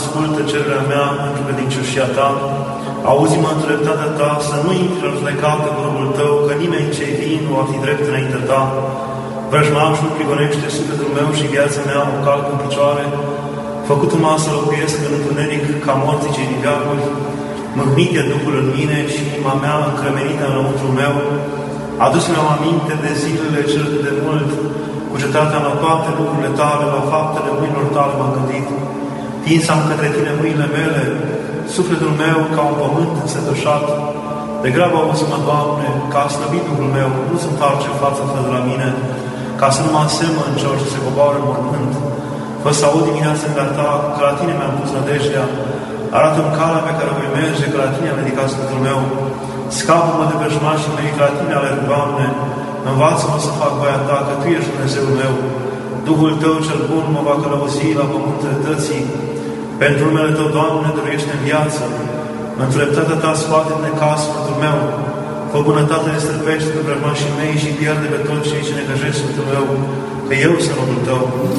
ascultă cererea mea pentru credincioșia ta, auzi-mă în dreptatea ta, să nu intri în judecată cu robul tău, că nimeni ce vin nu va fi drept înaintea ta. Vrăjmașul prigonește sufletul meu și viața mea o calcă în picioare, făcut-mă să locuiesc în întuneric ca morții cei din veacuri, mâhnit e Duhul în mine și inima mea încremenită înăuntru meu, adus-mi-am aminte de zilele cele de mult, cu cetatea la toate lucrurile tale, la faptele mâinilor tale m-am gândit. Tinsam către tine mâinile mele, sufletul meu ca un pământ însetușat. Degrabă auzi-mă, Doamne, ca a slăbit Duhul meu, nu se întoarce fața ta de la mine, ca să nu mă asemăn celor ce se coboară în mormânt. Fă să aud dimineața de la ta, că la tine mi-am pus nădejdea. Arată-mi calea pe care voi merge, că la tine am ridicat sufletul meu. Scapă-mă de vrăjmașii mei, că la tine alerg, Doamne. Învață-mă să fac voia ta, că tu ești Dumnezeul meu. Duhul tău cel bun mă va călăuzi la pământul dreptății. Pentru numele tău, Doamne, dăruiește în viață. În dreptatea ta scoate din necaz sufletul meu. Fă bunătate ne străpește pe vrăjmașii mei și pierde pe toți cei ce necăjesc sufletul meu, că eu sunt robul tău.